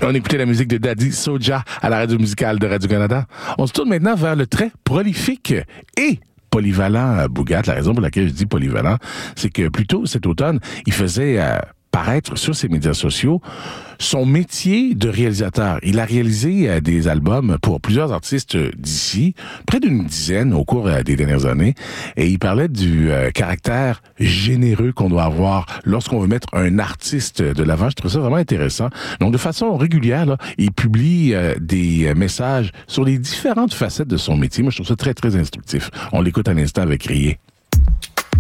On écoutait la musique de Daddy Soja à la radio musicale de Radio-Canada. On se tourne maintenant vers le très prolifique et polyvalent Bougat. La raison pour laquelle je dis polyvalent, c'est que plus tôt cet automne, il faisait paraître sur ses médias sociaux son métier de réalisateur. Il a réalisé des albums pour plusieurs artistes d'ici, près d'une dizaine au cours des dernières années, et il parlait du caractère généreux qu'on doit avoir lorsqu'on veut mettre un artiste de l'avant. Je trouve ça vraiment intéressant. Donc, de façon régulière, là, il publie des messages sur les différentes facettes de son métier. Moi, je trouve ça très, très instructif. On l'écoute à l'instant avec Rier.